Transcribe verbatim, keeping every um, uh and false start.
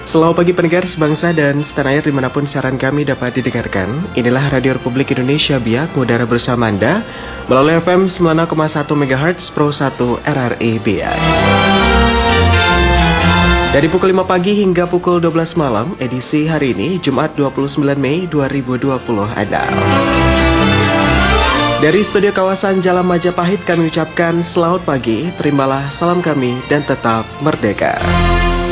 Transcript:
Selamat pagi pendengar sebangsa dan setanah air dimanapun siaran kami dapat didengarkan. Inilah Radio Republik Indonesia Biak mengudara bersama Anda melalui F M sembilan puluh enam koma satu megahertz Pro satu R R I Biak. Dari pukul lima pagi hingga pukul dua belas malam, edisi hari ini Jumat dua puluh sembilan Mei dua ribu dua puluh ada. Dari studio kawasan Jalan Majapahit kami ucapkan selamat pagi, terimalah salam kami dan tetap merdeka.